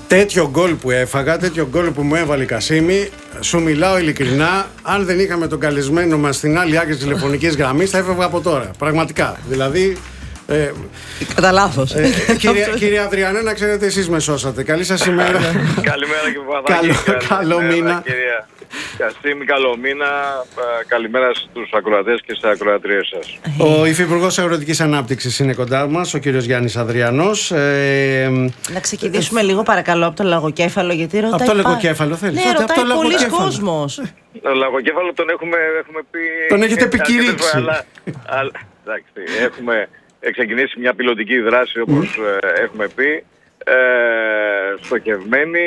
Τέτοιο γκολ που έφαγα, τέτοιο γκολ που μου έβαλε η Κασίμη, σου μιλάω ειλικρινά, αν δεν είχαμε τον καλεσμένο μας στην άλλη άκρη της τηλεφωνικής γραμμής, θα έφευγα από τώρα. Πραγματικά. Δηλαδή. Κατά λάθος. Κύριε Αδριανέ, να ξέρετε, εσείς με σώσατε. Καλή σας ημέρα. Καλημέρα και Παπαδάκη. Καλό μήνα. Κυρία Κασίμη, καλό μήνα. Καλημέρα στους ακροατές και στις ακροατρίες σας. Ο Υφυπουργός Αγροτικής Ανάπτυξης είναι κοντά μας, ο κύριος Γιάννης Ανδριανός. Να ξεκινήσουμε λίγο παρακαλώ από το λαγοκέφαλο, γιατί ρωτάει. Από το λαγοκέφαλο θέλεις? Ναι, ρωτάει πολλοί κόσμος. Το λαγοκέφαλο τον έχουμε πει. Τον έχετε επικηρύξει. Εντάξει, έχουμε ξεκινήσει μια πιλωτική δράση, όπως έχουμε πει, στοχευμένη.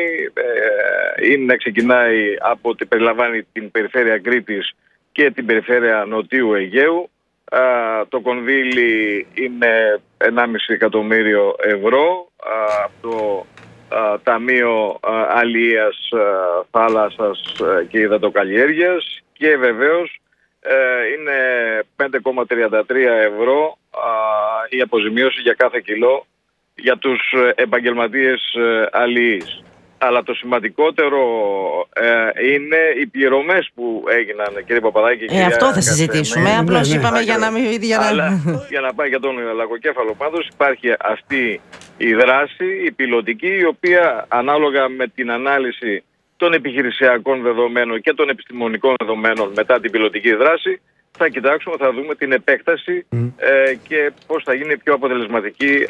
Ξεκινάει από ότι περιλαμβάνει την περιφέρεια Κρήτης και την περιφέρεια Νοτιού Αιγαίου. Το κονδύλι είναι 1,5 εκατομμύριο ευρώ από το Ταμείο Αλιείας, Θάλασσας και Υδατοκαλλιέργειας, και βεβαίως είναι 5,33 ευρώ η αποζημίωση για κάθε κιλό για τους επαγγελματίες αλλιείς. Αλλά το σημαντικότερο είναι οι πληρωμές που έγιναν, κύριε Παπαδάκη. Αυτό θα συζητήσουμε. Απλώς είπαμε για να μην. Για να πάει για τον λαγοκέφαλο, πάντως υπάρχει αυτή η δράση, η πιλωτική, η οποία ανάλογα με την ανάλυση των επιχειρησιακών δεδομένων και των επιστημονικών δεδομένων μετά την πιλωτική δράση, θα κοιτάξουμε, θα δούμε την επέκταση και πώς θα γίνει πιο αποτελεσματική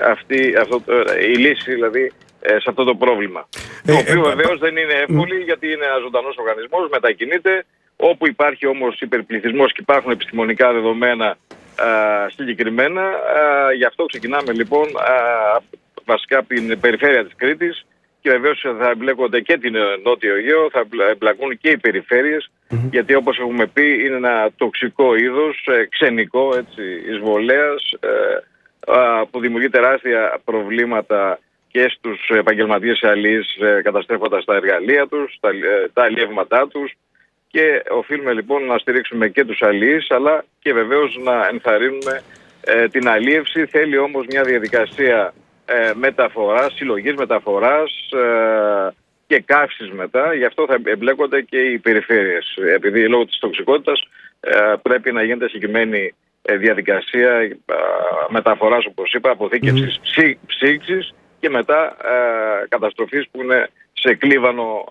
η λύση, δηλαδή, σε αυτό το πρόβλημα. Το οποίο βεβαίως δεν είναι εύκολη, γιατί είναι ένας ζωντανός οργανισμός, μετακινείται. Όπου υπάρχει όμως υπερπληθυσμός και υπάρχουν επιστημονικά δεδομένα συγκεκριμένα, γι' αυτό ξεκινάμε λοιπόν βασικά από την περιφέρεια της Κρήτης, και βεβαίως θα εμπλέκονται και την Νότιο Αιγαίο, θα εμπλακούν και οι περιφέρειες, γιατί όπως έχουμε πει είναι ένα τοξικό είδος, ξενικό, έτσι, εισβολέας, που δημιουργεί τεράστια προβλήματα και στους επαγγελματίες αλλιείς, καταστρέφοντας τα εργαλεία τους, τα αλλιεύματά τους, και οφείλουμε λοιπόν να στηρίξουμε και τους αλλιείς, αλλά και βεβαίως να ενθαρρύνουμε την αλλίευση. Θέλει όμως μια διαδικασία μεταφοράς, συλλογής μεταφοράς και καύσης μετά. Γι' αυτό θα εμπλέκονται και οι περιφέρειες. Επειδή λόγω της τοξικότητας πρέπει να γίνεται συγκεκριμένη διαδικασία μεταφοράς, όπως είπα, αποθήκευσης, ψήξης και μετά καταστροφής που είναι σε κλίβανο.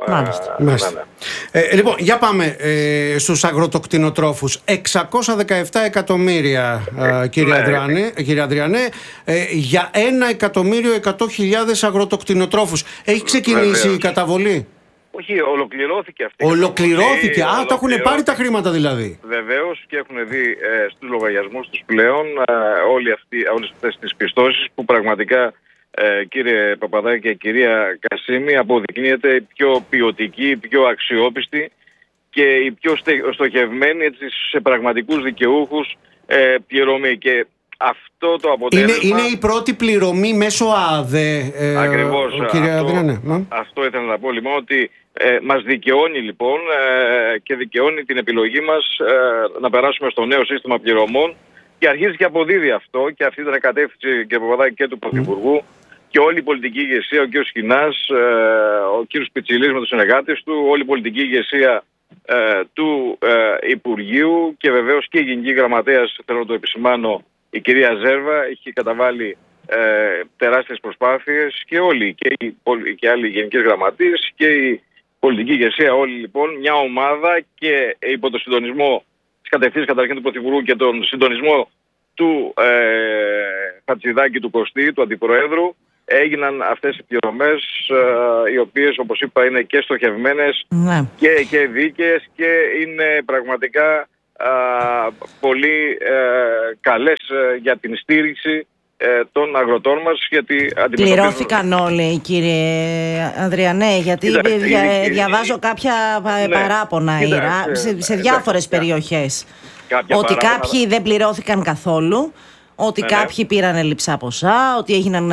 Λοιπόν, για πάμε στους αγροτοκτηνοτρόφους. 617 εκατομμύρια, κύριε Ανδριανέ, για 1.100.000 αγροτοκτηνοτρόφους. Έχει ξεκινήσει η καταβολή? Όχι, ολοκληρώθηκε αυτή. Ολοκληρώθηκε. Τα έχουν πάρει τα χρήματα δηλαδή. Βεβαίως, και έχουν δει στους λογαριασμούς τους πλέον όλες αυτές τις πιστώσεις που πραγματικά, κύριε Παπαδάκη και κυρία Κασίμη, αποδεικνύεται η πιο ποιοτική, η πιο αξιόπιστη και η πιο στοχευμένη, έτσι, σε πραγματικούς δικαιούχους πληρωμή. Και αυτό το αποτέλεσμα... Είναι η πρώτη πληρωμή μέσω ΑΔΕ. Ακριβώς. Κύριε Αδριανέ. Αυτό ήθελα να πω λοιπόν, ότι μας δικαιώνει λοιπόν και δικαιώνει την επιλογή μας να περάσουμε στο νέο σύστημα πληρωμών, και αρχίζει και αποδίδει αυτό, και αυτή ήταν η κατεύθυνση, κύριε Παπαδάκη, και του Πρωθυπουργού και όλη η πολιτική ηγεσία, ο κ. Σχοινάς, ο κ. Πιτσιλής με τους συνεργάτες του, όλη η πολιτική ηγεσία του Υπουργείου, και βεβαίως και η Γενική Γραμματέας, θέλω να το επισημάνω, η κυρία Ζέρβα, έχει καταβάλει τεράστιες προσπάθειες, και όλοι, και άλλοι γενικές γραμματείες και η πολιτική ηγεσία, όλοι λοιπόν, μια ομάδα, και υπό το συντονισμό της κατευθύνσης καταρχήν του Πρωθυπουργού και τον συντονισμό του Χατζηδάκη, του Κωστή, του Αντιπροέδρου, έγιναν αυτές οι πληρωμές, οι οποίες, όπως είπα, είναι και στοχευμένες και δίκαιες, και είναι πραγματικά πολύ καλές για την στήριξη των αγροτών μας, γιατί πληρώθηκαν όλοι, κύριε Ανδριανέ? Γιατί διαβάζω κάποια παράπονα σε διάφορες περιοχές, ότι κάποιοι δεν πληρώθηκαν καθόλου, ότι κάποιοι πήραν λειψά ποσά, ότι έγιναν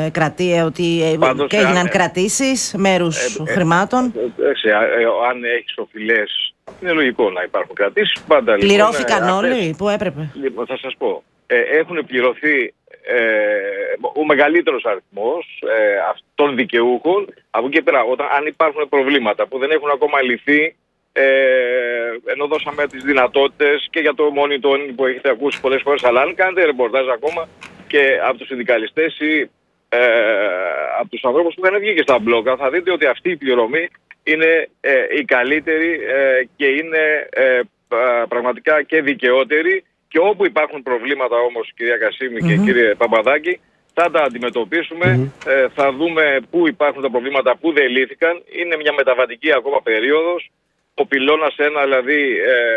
κρατήσεις μέρους χρημάτων. Αν έχεις οφειλές, είναι λογικό να υπάρχουν κρατήσεις. Πληρώθηκαν όλοι που έπρεπε? Λοιπόν, θα σας πω. Έχουν πληρωθεί ο μεγαλύτερος αριθμός των δικαιούχων. Από εκεί πέρα, αν υπάρχουν προβλήματα που δεν έχουν ακόμα λυθεί, ενώ δώσαμε τις δυνατότητες και για το monitoring που έχετε ακούσει πολλές φορές, αλλά αν κάνετε ρεπορτάζ ακόμα και από τους συνδικαλιστές ή από τους ανθρώπους που είχαν βγει και στα μπλόκα, θα δείτε ότι αυτή η πληρωμή είναι η καλύτερη και είναι πραγματικά και δικαιότερη, και όπου υπάρχουν προβλήματα όμως, κυρία Κασίμη και κύριε Παπαδάκη, θα τα αντιμετωπίσουμε, θα δούμε πού υπάρχουν τα προβλήματα, πού δεν λύθηκαν. Είναι μια μεταβατική ακόμα περίοδος. Ο πυλώνας 1, δηλαδή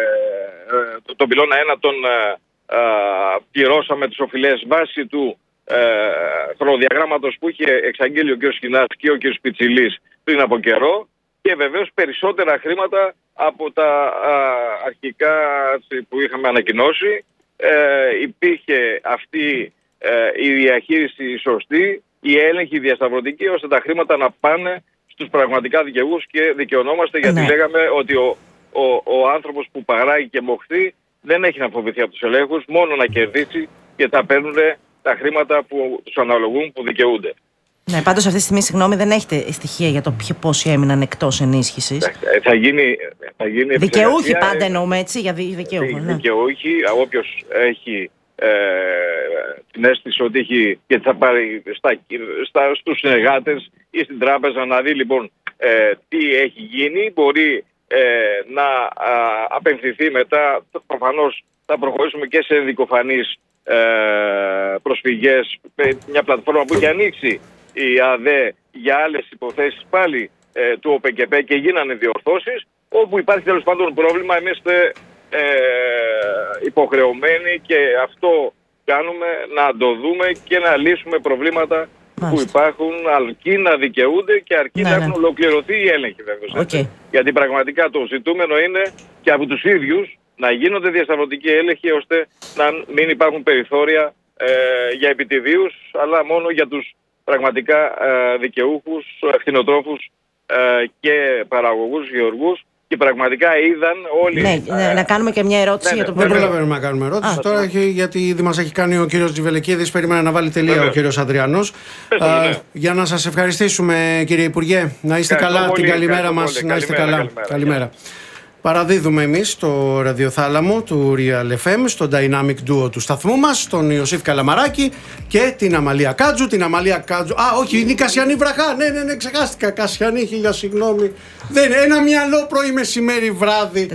τον πυλώνα 1 τον πληρώσαμε τις οφειλές βάσει του χρονοδιαγράμματος που είχε εξαγγείλει ο κ. Σκινάς και ο κ. Πιτσιλής πριν από καιρό, και βεβαίως περισσότερα χρήματα από τα αρχικά που είχαμε ανακοινώσει. Υπήρχε αυτή η διαχείριση σωστή, η έλεγχη διασταυρωτική, ώστε τα χρήματα να πάνε στους πραγματικά δικαιούς, και δικαιωνόμαστε γιατί λέγαμε ότι ο άνθρωπος που παράγει και μοχθεί δεν έχει να φοβηθεί από τους ελέγχους, μόνο να κερδίσει, και θα παίρνουν τα χρήματα που τους αναλογούν, που δικαιούνται. Ναι, πάντως αυτή τη στιγμή, συγγνώμη, δεν έχετε στοιχεία για το πόσοι έμειναν εκτός ενίσχυσης. Θα γίνει δικαιούχοι πάντα εννοούμε, έτσι, για δικαιούχοι. Δικαιούχοι, όποιος έχει την αίσθηση ότι έχει, και θα πάρει στους συνεργάτες ή στην τράπεζα να δει λοιπόν τι έχει γίνει, μπορεί να απευθυνθεί μετά. Προφανώς θα προχωρήσουμε και σε δικοφανείς προσφυγές, μια πλατφόρμα που έχει ανοίξει η ΑΔΕ για άλλες υποθέσεις πάλι του ΟΠΕΚΕΠΕ, και γίνανε διορθώσεις. Όπου υπάρχει τέλος πάντων πρόβλημα, εμείς είστε υποχρεωμένοι, και αυτό κάνουμε, να το δούμε και να λύσουμε προβλήματα που υπάρχουν, αρκεί να δικαιούνται και αρκεί να έχουν ολοκληρωθεί οι έλεγχοι, βέβαια. Γιατί πραγματικά το ζητούμενο είναι και από τους ίδιους να γίνονται διασταυρωτικοί έλεγχοι, ώστε να μην υπάρχουν περιθώρια για επιτιδίους, αλλά μόνο για τους πραγματικά δικαιούχους, κτηνοτρόφους και παραγωγούς, γεωργούς. Και πραγματικά είδαν όλοι. Ναι, να κάνουμε και μια ερώτηση για το Δεν προλαβαίνουμε να κάνουμε ερώτηση. Τώρα γιατί ήδη μας έχει κάνει ο κύριος Τζιβελεκίδης, περίμενα να βάλει τελεία ο κύριος Ανδριανός. Για να σας ευχαριστήσουμε, κύριε Υπουργέ. Να είστε καλά, την καλημέρα μας. Να είστε καλά. Καλημέρα. Παραδίδουμε εμείς το ραδιοθάλαμο του Real FM στο Dynamic Duo του σταθμού μας, τον Ιωσήφ Καλαμαράκη και την Αμαλία Κάτζου. Όχι, είναι η Κασιανή Βραχά. Ναι, ξεχάστηκα. Κασιανή, χίλια συγγνώμη. Ένα μυαλό πρωί, μεσημέρι, βράδυ.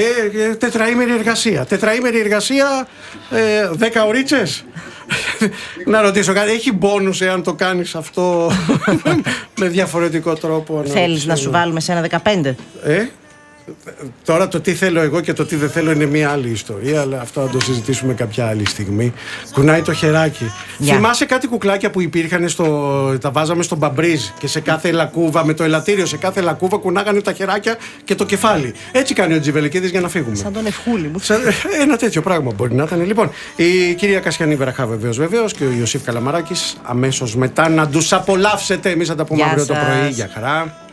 Τετραήμερη εργασία. 10 ωρίτσες. Να ρωτήσω κάτι, έχει μπόνους εάν το κάνεις αυτό με διαφορετικό τρόπο? Θέλεις να σου βάλουμε σε ένα 15? Τώρα το τι θέλω εγώ και το τι δεν θέλω είναι μια άλλη ιστορία, αλλά αυτό θα το συζητήσουμε κάποια άλλη στιγμή. Κουνάει το χεράκι. Θυμάσαι κάτι κουκλάκια που υπήρχαν τα βάζαμε στον Μπαμπρίζ, και σε κάθε λακκούβα, με το ελαττήριο, σε κάθε λακκούβα κουνάγανε τα χεράκια και το κεφάλι. Έτσι κάνει ο Τζιβελεκίδης για να φύγουμε. Σαν τον Ευχούλη μου. Ένα τέτοιο πράγμα μπορεί να ήταν. Λοιπόν, η κυρία Κασιανή Βραχά βεβαίως και ο Ιωσήφ Καλαμαράκης αμέσως μετά να τους απολαύσετε. Εμείς θα τα πούμε αύριο το πρωί. Γεια χαρά.